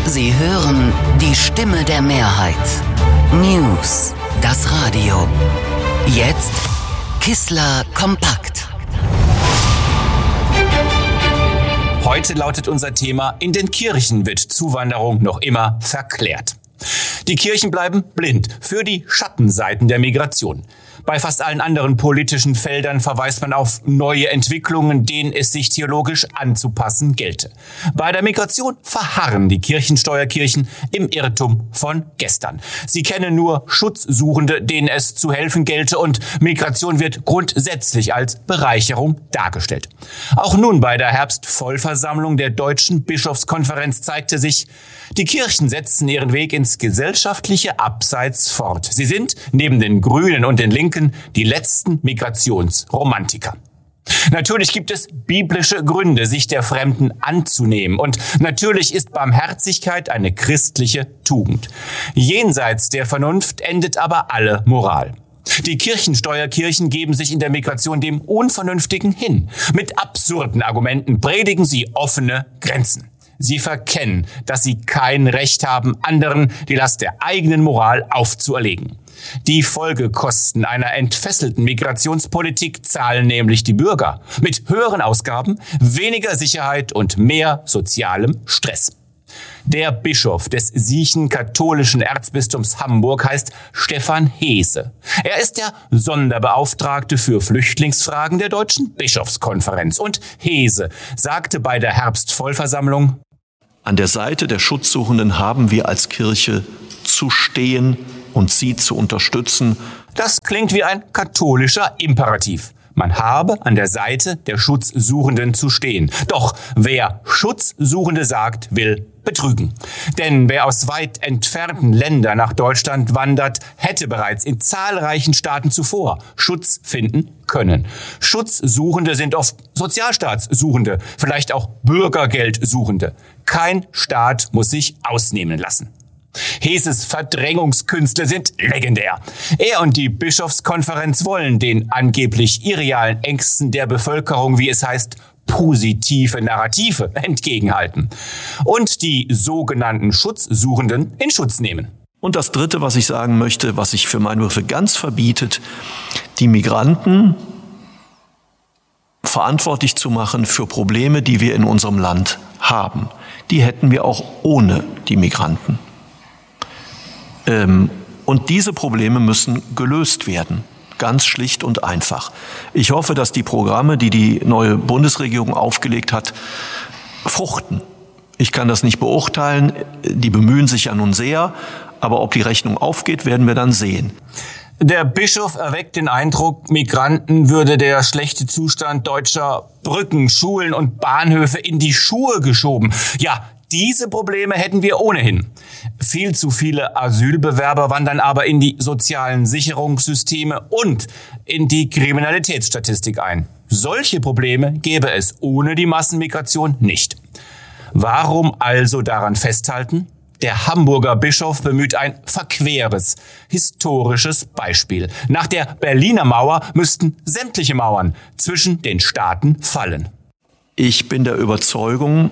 Sie hören die Stimme der Mehrheit. News, das Radio. Jetzt Kissler kompakt. Heute lautet unser Thema: In den Kirchen wird Zuwanderung noch immer verklärt. Die Kirchen bleiben blind für die Schattenseiten der Migration. Bei fast allen anderen politischen Feldern verweist man auf neue Entwicklungen, denen es sich theologisch anzupassen gelte. Bei der Migration verharren die Kirchensteuerkirchen im Irrtum von gestern. Sie kennen nur Schutzsuchende, denen es zu helfen gelte, und Migration wird grundsätzlich als Bereicherung dargestellt. Auch nun bei der Herbstvollversammlung der Deutschen Bischofskonferenz zeigte sich, die Kirchen setzen ihren Weg ins gesellschaftliche Abseits fort. Sie sind neben den Grünen und den Linken die letzten Migrationsromantiker. Natürlich gibt es biblische Gründe, sich der Fremden anzunehmen. Und natürlich ist Barmherzigkeit eine christliche Tugend. Jenseits der Vernunft endet aber alle Moral. Die Kirchensteuerkirchen geben sich in der Migration dem Unvernünftigen hin. Mit absurden Argumenten predigen sie offene Grenzen. Sie verkennen, dass sie kein Recht haben, anderen die Last der eigenen Moral aufzuerlegen. Die Folgekosten einer entfesselten Migrationspolitik zahlen nämlich die Bürger. Mit höheren Ausgaben, weniger Sicherheit und mehr sozialem Stress. Der Bischof des Siechen-katholischen Erzbistums Hamburg heißt Stefan Heese. Er ist der Sonderbeauftragte für Flüchtlingsfragen der Deutschen Bischofskonferenz. Und Heese sagte bei der Herbstvollversammlung: An der Seite der Schutzsuchenden haben wir als Kirche zu stehen und sie zu unterstützen. Das klingt wie ein katholischer Imperativ. Man habe an der Seite der Schutzsuchenden zu stehen. Doch wer Schutzsuchende sagt, will betrügen. Denn wer aus weit entfernten Ländern nach Deutschland wandert, hätte bereits in zahlreichen Staaten zuvor Schutz finden können. Schutzsuchende sind oft Sozialstaatssuchende, vielleicht auch Bürgergeldsuchende. Kein Staat muss sich ausnehmen lassen. Heeses Verdrängungskünste sind legendär. Er und die Bischofskonferenz wollen den angeblich irrealen Ängsten der Bevölkerung, wie es heißt, positive Narrative entgegenhalten und die sogenannten Schutzsuchenden in Schutz nehmen. Und das Dritte, was ich sagen möchte, was sich für meine Begriffe ganz verbietet: die Migranten verantwortlich zu machen für Probleme, die wir in unserem Land haben. Die hätten wir auch ohne die Migranten. Und diese Probleme müssen gelöst werden. Ganz schlicht und einfach. Ich hoffe, dass die Programme, die die neue Bundesregierung aufgelegt hat, fruchten. Ich kann das nicht beurteilen. Die bemühen sich ja nun sehr. Aber ob die Rechnung aufgeht, werden wir dann sehen. Der Bischof erweckt den Eindruck, Migranten würde der schlechte Zustand deutscher Brücken, Schulen und Bahnhöfe in die Schuhe geschoben. Ja, diese Probleme hätten wir ohnehin. Viel zu viele Asylbewerber wandern aber in die sozialen Sicherungssysteme und in die Kriminalitätsstatistik ein. Solche Probleme gäbe es ohne die Massenmigration nicht. Warum also daran festhalten? Der Hamburger Bischof bemüht ein verqueres, historisches Beispiel. Nach der Berliner Mauer müssten sämtliche Mauern zwischen den Staaten fallen. Ich bin der Überzeugung,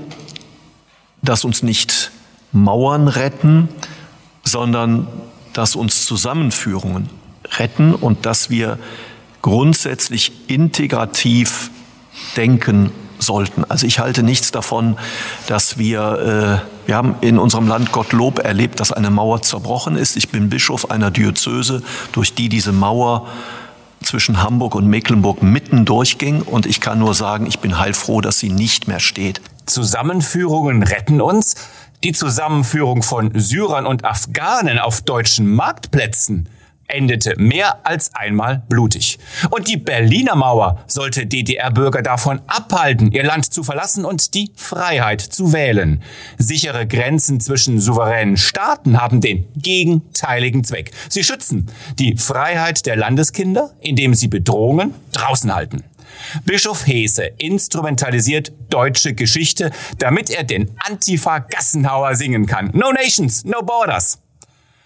dass uns nicht Mauern retten, sondern dass uns Zusammenführungen retten und dass wir grundsätzlich integrativ denken sollten. Also ich halte nichts davon, dass wir haben in unserem Land Gottlob erlebt, dass eine Mauer zerbrochen ist. Ich bin Bischof einer Diözese, durch die diese Mauer zwischen Hamburg und Mecklenburg mitten durchging, und ich kann nur sagen, ich bin heilfroh, dass sie nicht mehr steht. Zusammenführungen retten uns? Die Zusammenführung von Syrern und Afghanen auf deutschen Marktplätzen endete mehr als einmal blutig. Und die Berliner Mauer sollte DDR-Bürger davon abhalten, ihr Land zu verlassen und die Freiheit zu wählen. Sichere Grenzen zwischen souveränen Staaten haben den gegenteiligen Zweck. Sie schützen die Freiheit der Landeskinder, indem sie Bedrohungen draußen halten. Bischof Heese instrumentalisiert deutsche Geschichte, damit er den Antifa-Gassenhauer singen kann. No nations, no borders.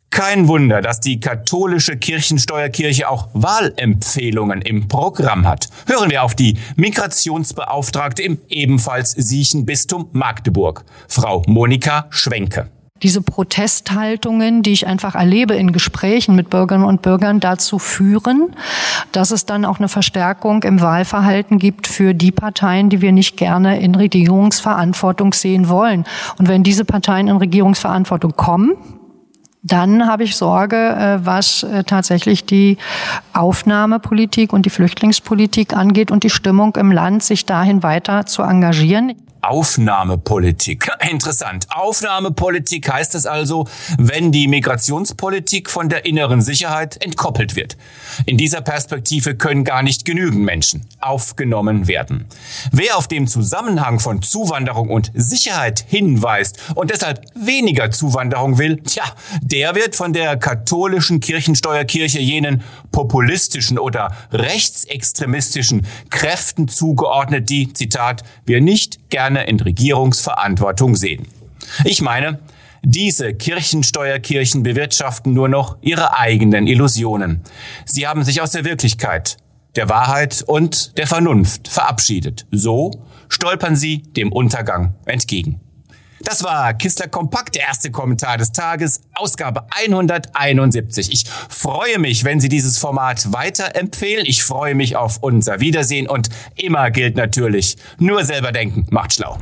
Kein Wunder, dass die katholische Kirchensteuerkirche auch Wahlempfehlungen im Programm hat. Hören wir auf die Migrationsbeauftragte im ebenfalls siechen Bistum Magdeburg, Frau Monika Schwenke. Diese Protesthaltungen, die ich einfach erlebe in Gesprächen mit Bürgerinnen und Bürgern, dazu führen, dass es dann auch eine Verstärkung im Wahlverhalten gibt für die Parteien, die wir nicht gerne in Regierungsverantwortung sehen wollen. Und wenn diese Parteien in Regierungsverantwortung kommen, dann habe ich Sorge, was tatsächlich die Aufnahmepolitik und die Flüchtlingspolitik angeht und die Stimmung im Land, sich dahin weiter zu engagieren. Aufnahmepolitik. Interessant. Aufnahmepolitik heißt es also, wenn die Migrationspolitik von der inneren Sicherheit entkoppelt wird. In dieser Perspektive können gar nicht genügend Menschen aufgenommen werden. Wer auf den Zusammenhang von Zuwanderung und Sicherheit hinweist und deshalb weniger Zuwanderung will, der wird von der katholischen Kirchensteuerkirche jenen populistischen oder rechtsextremistischen Kräften zugeordnet, die, Zitat, wir nicht gerne in Regierungsverantwortung sehen. Ich meine, diese Kirchensteuerkirchen bewirtschaften nur noch ihre eigenen Illusionen. Sie haben sich aus der Wirklichkeit, der Wahrheit und der Vernunft verabschiedet. So stolpern sie dem Untergang entgegen. Das war Kistler Kompakt, der erste Kommentar des Tages, Ausgabe 171. Ich freue mich, wenn Sie dieses Format weiterempfehlen. Ich freue mich auf unser Wiedersehen und immer gilt natürlich, nur selber denken macht schlau.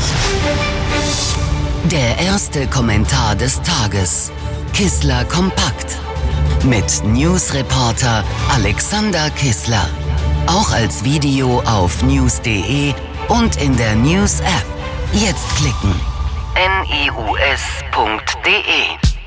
Der erste Kommentar des Tages. Kistler Kompakt. Mit Newsreporter Alexander Kistler. Auch als Video auf news.de und in der News-App. Jetzt klicken. news.de